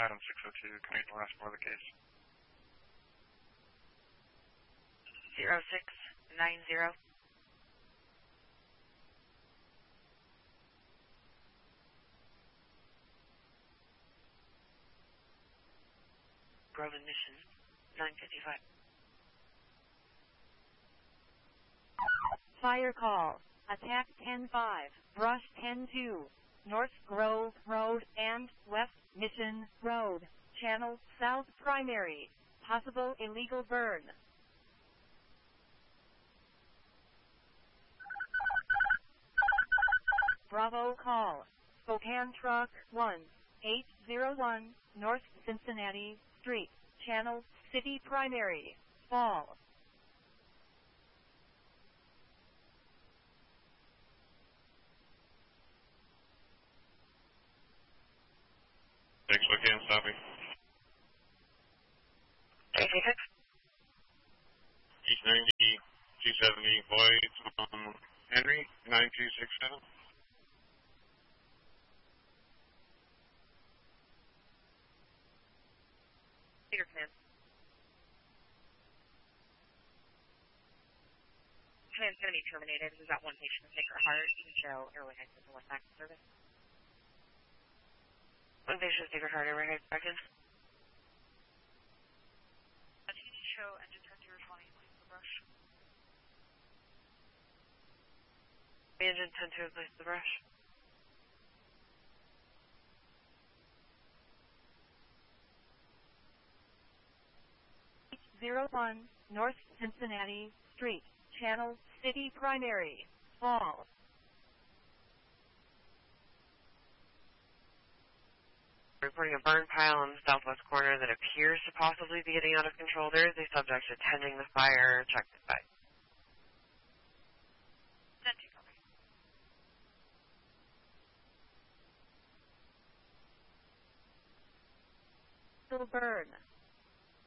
Item 602, can you last for the case? 0690. Grove Mission 955. Fire call. Attack 10-5, Brush 10-2, North Grove Road and West Mission Road, Channel South Primary, possible illegal burn. Bravo call. Spokane Truck 1801, North Cincinnati Street, Channel City Primary, Fall. Thanks, Spokane, stopping. 886. East 90, 270, Boyd, Henry, 9267. Peter Command. Command's going to be terminated. We've got one patient with Sacred Heart. You can show airway exit to West Active Service. One patient with Sacred Heart, airway exit back in. Can you show engine 10-20, place the brush? Engine 10-2, place the brush. .01, North Cincinnati Street, Channel City Primary, Fall. Reporting a burn pile on the southwest corner that appears to possibly be getting out of control. There is a subject attending the fire. Check this site. 10-2, copy. Still burn.